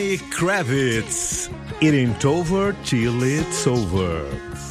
Kravitz, It Ain't Over Till It's Over.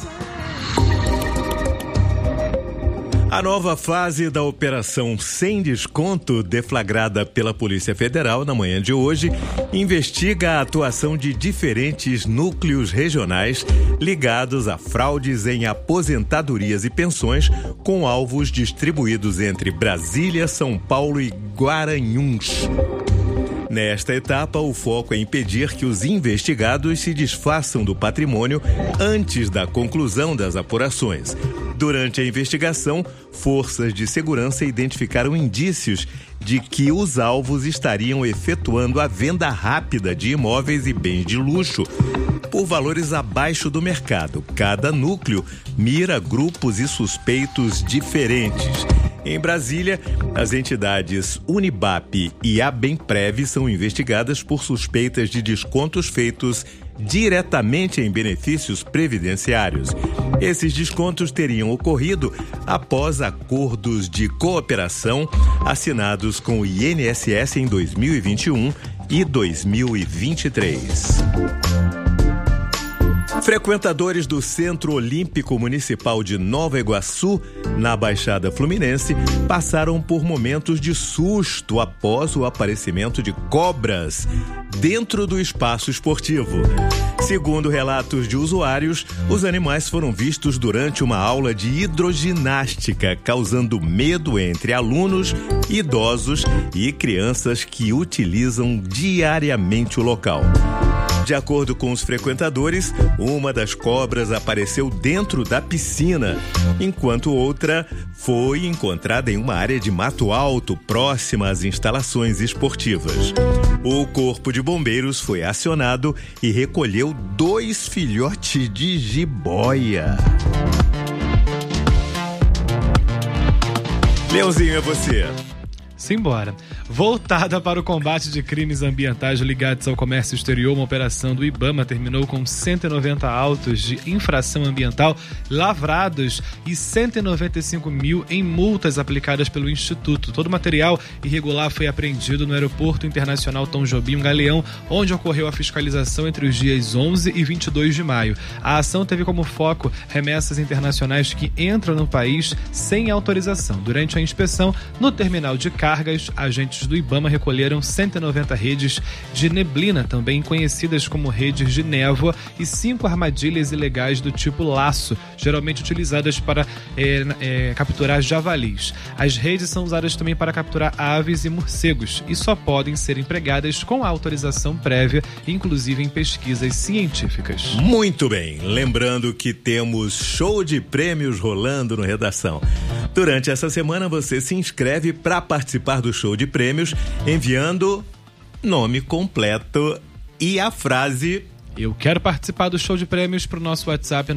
A nova fase da Operação Sem Desconto, deflagrada pela Polícia Federal na manhã de hoje, investiga a atuação de diferentes núcleos regionais ligados a fraudes em aposentadorias e pensões, com alvos distribuídos entre Brasília, São Paulo e Guaranhuns. Nesta etapa, o foco é impedir que os investigados se desfaçam do patrimônio antes da conclusão das apurações. Durante a investigação, forças de segurança identificaram indícios de que os alvos estariam efetuando a venda rápida de imóveis e bens de luxo por valores abaixo do mercado. Cada núcleo mira grupos e suspeitos diferentes. Em Brasília, as entidades Unibap e Abemprev são investigadas por suspeitas de descontos feitos diretamente em benefícios previdenciários. Esses descontos teriam ocorrido após acordos de cooperação assinados com o INSS em 2021 e 2023. Frequentadores do Centro Olímpico Municipal de Nova Iguaçu, na Baixada Fluminense, passaram por momentos de susto após o aparecimento de cobras dentro do espaço esportivo. Segundo relatos de usuários, os animais foram vistos durante uma aula de hidroginástica, causando medo entre alunos, idosos e crianças que utilizam diariamente o local. De acordo com os frequentadores, uma das cobras apareceu dentro da piscina, enquanto outra foi encontrada em uma área de mato alto próxima às instalações esportivas. O Corpo de Bombeiros foi acionado e recolheu 2 filhotes de jiboia. Leãozinho, é você. Simbora. Voltada para o combate de crimes ambientais ligados ao comércio exterior, uma operação do IBAMA terminou com 190 autos de infração ambiental lavrados e 195 mil em multas aplicadas pelo Instituto. Todo o material irregular foi apreendido no Aeroporto Internacional Tom Jobim Galeão, onde ocorreu a fiscalização entre os dias 11 e 22 de maio. A ação teve como foco remessas internacionais que entram no país sem autorização. Durante a inspeção, no terminal de cargas, agentes do IBAMA recolheram 190 redes de neblina, também conhecidas como redes de névoa, e 5 armadilhas ilegais do tipo laço, geralmente utilizadas para capturar javalis. As redes são usadas também para capturar aves e morcegos e só podem ser empregadas com autorização prévia, inclusive em pesquisas científicas. Muito bem, lembrando que temos show de prêmios rolando no Redação. Durante essa semana você se inscreve para participar do show de prêmios enviando nome completo e a frase "Eu quero participar do show de prêmios" para o nosso WhatsApp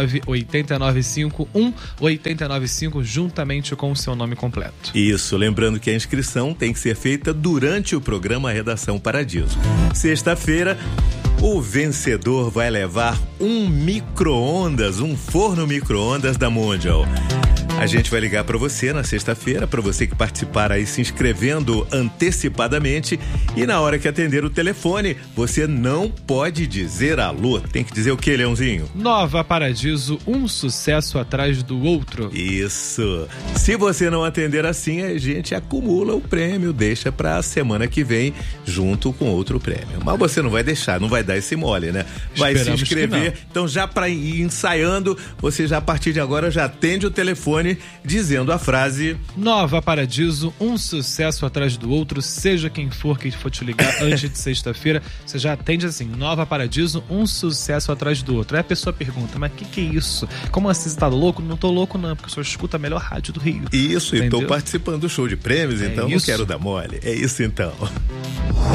998951895, juntamente com o seu nome completo. Isso, lembrando que a inscrição tem que ser feita durante o programa Redação Paradiso. Sexta-feira, o vencedor vai levar um micro-ondas, um forno micro-ondas da Mondial. A gente vai ligar para você na sexta-feira, para você que participar aí se inscrevendo antecipadamente, e na hora que atender o telefone, você não pode dizer alô. Tem que dizer o quê, Leãozinho? Nova Paradiso, um sucesso atrás do outro. Isso. Se você não atender assim, a gente acumula o prêmio, deixa para a semana que vem junto com outro prêmio. Mas você não vai deixar, não vai dar esse mole, né? Vai Esperamos se inscrever. Então já para ir ensaiando, você já a partir de agora já atende o telefone dizendo a frase: Nova Paradiso, um sucesso atrás do outro, seja quem for que for te ligar antes de sexta-feira, você já atende assim: Nova Paradiso, um sucesso atrás do outro. Aí a pessoa pergunta: mas que é isso? Como assim, você tá louco? Não tô louco não, porque eu só escuto a melhor rádio do Rio. Isso, e tô participando do show de prêmios, então não quero dar mole. É isso então.